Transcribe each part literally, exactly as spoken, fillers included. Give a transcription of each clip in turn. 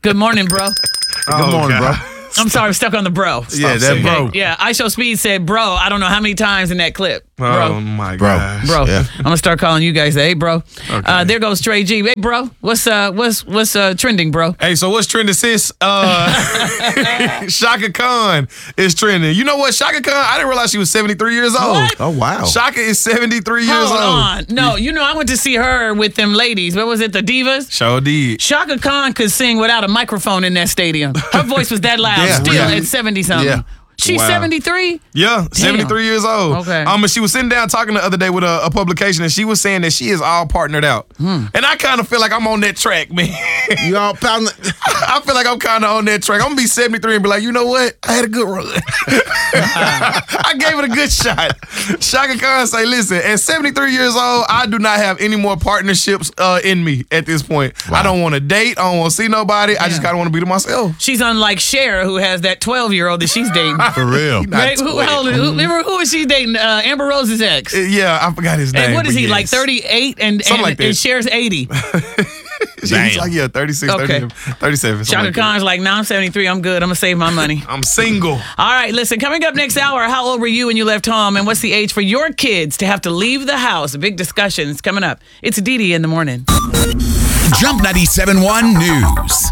Good morning, bro. Good morning, bro. I'm sorry, I'm stuck on the bro. Yeah, that bro. Yeah, I Show Speed said bro, I don't know how many times in that clip. Bro. Oh, my Bro. gosh. Bro, Yeah. I'm gonna start calling you guys. Hey, bro. Okay. Uh, there goes Trey G. Hey, bro. What's uh, what's what's uh, trending, bro? Hey, so what's trending, sis? Uh, Shaka Khan is trending. You know what? Shaka Khan, I didn't realize she was seventy-three years old. What? Oh, wow. Shaka is seventy-three years Hold old. on. No, you know I went to see her with them ladies. What was it? The Divas. Sure did. Shaka Khan could sing without a microphone in that stadium. Her voice was that loud. Yeah, still yeah. at seventy something. Yeah. She's Wow. seventy-three. Yeah, seventy-three years old. Okay. Um, and she was sitting down talking the other day with a, a publication, and she was saying that she is all partnered out. Hmm. And I kind of feel like I'm on that track, man. You all pound. I feel like I'm kind of on that track. I'm gonna be seventy-three and be like, you know what? I had a good run. I gave it a good shot. Shaka Khan say, listen, at seventy-three years old, I do not have any more partnerships uh, in me at this point. I don't want to date. I don't want to see nobody. I just kind of want to be to myself. She's unlike Cher, who has that twelve year old that she's dating. For real. Right? Who, how old is- who, remember who was she dating? Uh, Amber Rose's ex. Yeah, I forgot his name. And what is but he, like yes. thirty-eight and, Something and, like that. and Cher's eighty? She's Damn. like, yeah, thirty-six, Okay. thirty, thirty-seven. something Shaka like that. Khan's like, nah, I'm seventy-three. I'm good. I'm going to save my money. I'm single. All right, listen, coming up next hour, how old were you when you left home, and what's the age for your kids to have to leave the house? A big discussion is coming up. It's Dee Dee in the morning. Jump ninety-seven point one News.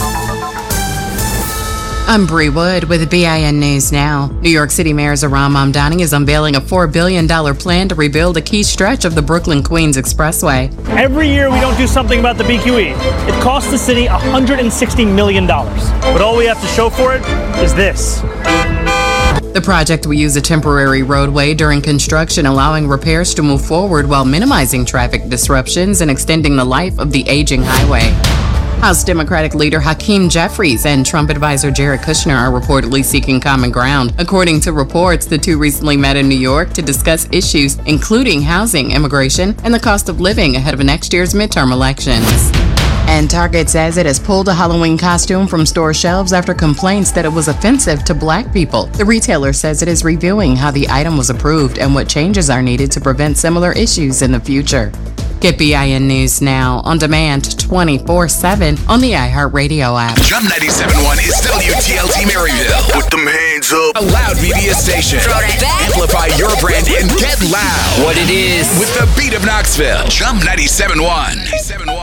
I'm Bree Wood with B I N News Now. New York City Mayor Zohran Mamdani is unveiling a four billion dollars plan to rebuild a key stretch of the Brooklyn-Queens Expressway. Every year we don't do something about the B Q E. It costs the city one hundred sixty million dollars. But all we have to show for it is this. The project will use a temporary roadway during construction, allowing repairs to move forward while minimizing traffic disruptions and extending the life of the aging highway. House Democratic leader Hakeem Jeffries and Trump advisor Jared Kushner are reportedly seeking common ground. According to reports, the two recently met in New York to discuss issues including housing, immigration, and the cost of living ahead of next year's midterm elections. And Target says it has pulled a Halloween costume from store shelves after complaints that it was offensive to black people. The retailer says it is reviewing how the item was approved and what changes are needed to prevent similar issues in the future. Get B I N News Now on demand twenty-four seven on the iHeartRadio app. Jump ninety-seven point one is W T L T Maryville. Put them hands up. A loud media station. Amplify your brand and get loud. What it is. With the beat of Knoxville. Jump ninety-seven point one.